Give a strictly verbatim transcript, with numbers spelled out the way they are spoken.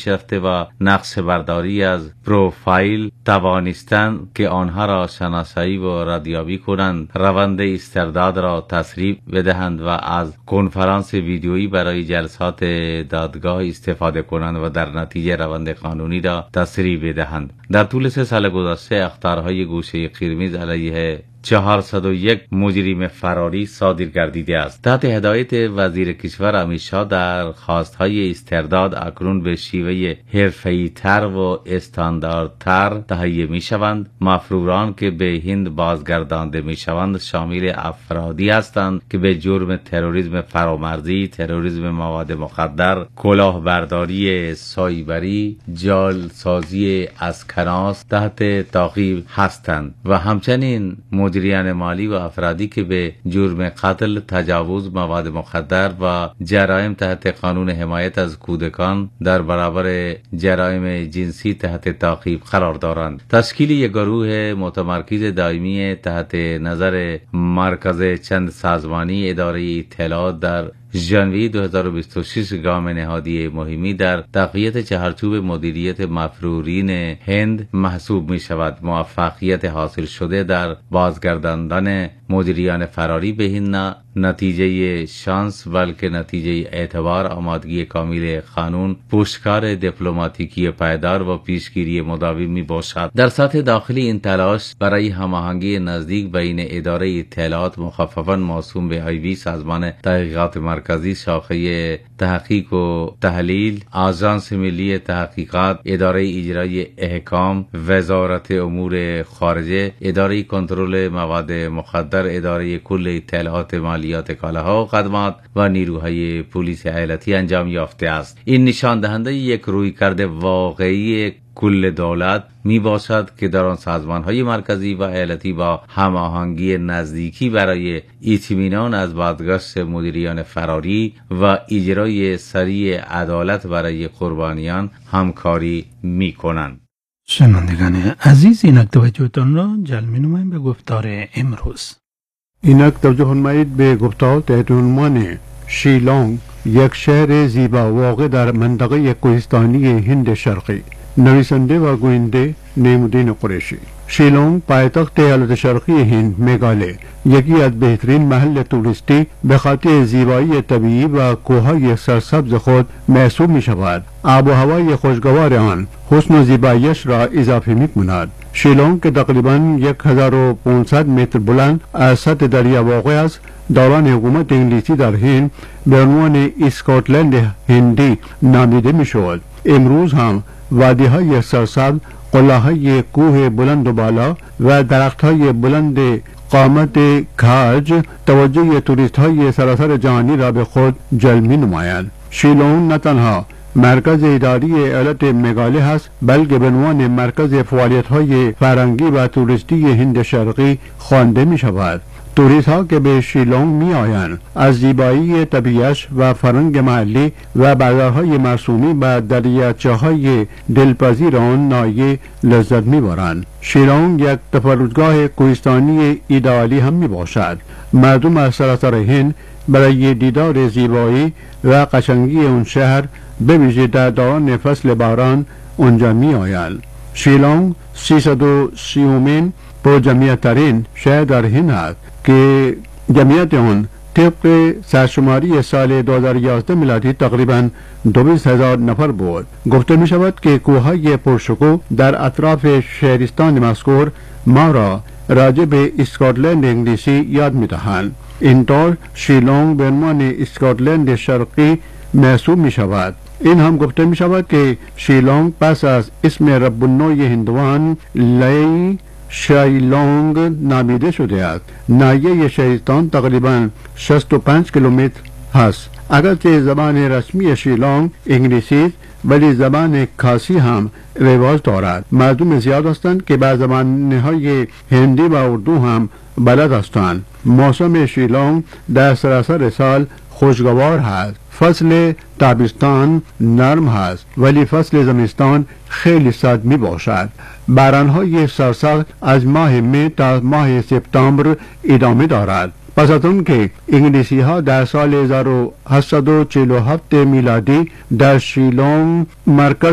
پیشرفته و نقشه برداری از پروفایل توانستند که آنها را شناسایی و ردیابی کنند، روند استرداد را تسریع بدهند و از کنفرانس ویدیویی برای جلسات دادگاه استفاده کنند و در نتیجه روند قانونی را تسریع بدهند. در طول سه سال گذشته اخطارهای گوشه قرمز علیه چهارصد و یک مجرم فراری صادر گردیده است. تحت هدایت وزیر کشور امیت شاه در خواستهای استرداد اکنون به شیوه حرفه‌ای تر و استانداردتر تهیه می شوند. مفروران که به هند بازگردانده می شوند شامل افرادی هستند که به جرم تروریسم فرامرزی، تروریسم مواد مخدر، کلاهبرداری سایبری، جالسازی اسکناس تحت تعقیب هستند و همچنین مدیران مالی و افرادی که به جرم قتل، تجاوز، مواد مخدر و جرایم تحت قانون حمایت از کودکان در برابر جرایم جنسی تحت تعقیب قرار دارند. تشکیل یک گروه متمرکز دائمی تحت نظر مرکز چند سازمانی اداره اطلاعات در ژانویه دو هزار و بیست و شش گام نهادی مهمی در تقویت چهارچوب مدیریت مفرورین هند محسوب می شود. موفقیت حاصل شده در بازگرداندن مدیریان فراری به هند نه نتیجه شانس بلکه نتیجه اعتبار، آمادگی کامل قانون، پشتکار دیپلماتیکی پایدار و پیشگیری مداوم می باشد. در سطح داخلی این تلاش برای هماهنگی نزدیک بین اداره اطلاعات مخففاً موسوم به آی بی، سازمان تحقیقات مرکزی، شاخه تحقیق و تحلیل، آژانس ملی تحقیقات، اداره اجرای احکام، وزارت امور خارجه، اداره کنترل مواد مخدر، اداره کل اطلاعات مالیات کالاها و خدمات و نیروهای پلیس ایالتی انجام یافته است. این نشان دهنده یک رویکرد واقعی کل دولت می باشد که در آن سازمان‌های مرکزی و ایالتی با هماهنگی نزدیکی برای اطمینان از بازگشت مدیریان فراری و اجرای سریع عدالت برای قربانیان همکاری می کنند. شنوندگان عزیز، اینک توجهتان را جلب می نماییم به گفتار امروز. اینک توجه نمایید به گفتار تحت عنوان شیلانگ، یک شهر زیبا واقع در منطقه کوهستانی هند شرقی. نویسنده و گوینده نعیم‌الدین قریشی. شیلانگ پایتخت ایالت شرقی هند میگاله یکی از بهترین محل توریستی به خاطر زیبایی طبیعی و کوههای سرسبز خود محسوب می شود. آب و هوای خوشگوار آن حسن و زیباییش را اضافه می کند. شیلانگ که تقریباً یک هزار و پانصد متر بلند از سطح دریا واقع است، دوران حکومت انگلیسی در هند به عنوان اسکاتلند هندی نامیده می شود. امروز هم وادی های سرسبز، قلعه‌های کوه بلند و بالا و درخت‌های بلند قامت کاج توجه توریست های سراسر جهانی را به خود جلب می نمایند. شیلانگ نه تنها مرکز اداری ایالت میگاله است بلکه به عنوان مرکز فعالیت های فرهنگی و توریستی هند شرقی خوانده می شود. توریست ها که به شیلانگ می آیند از زیبایی طبیعت و فرهنگ محلی و بازارهای مرسومی و دریاچه های دلپذیر آن نایه لذت می برند. شیلانگ یک تفرجگاه کوهستانی ایدئالی هم می باشد. مردم از سراسر هند برای دیدار زیبایی و قشنگی اون شهر به ویژه در دوران فصل باران اونجا می آیند. شیلانگ سیصد و سیومین پر جمعیت ترین شهر در هند است که جمعیت آن طبق سرشماری سال دو هزار و یازده میلادی تقریباً دویست هزار نفر بود. گفته می شود که کوههای پرشکوه در اطراف شهرستان مذکور ما را راجع به اسکاتلند انگلیسی یاد می دهند. اینطور شیلانگ به عنوان اسکاتلند شرقی محسوب می شود. این هم گفته می شود که شیلانگ پس از اسم رب النوع هندوان لی شیلانگ نامیده شده است. ناحیه شهرستان تقریباً شصت و پنج کیلومتر هست. اگرچه زبان رسمی شیلانگ انگلیسی ولی زبان کاسی هم رواج دارد. مردم زیاد هستند که به زبانهای هندی و اردو هم بلد هستند. موسم شیلانگ در سراسر سال خوشگوار هست. فصل تابستان نرم هست ولی فصل زمستان خیلی سرد می باشد. باران‌های سرسخت از ماه می تا ماه سپتامبر ادامه دارد. پس از اون که انگلیسی ها در سال هزار و هشتصد و چهل و هفت میلادی در شیلانگ مرکز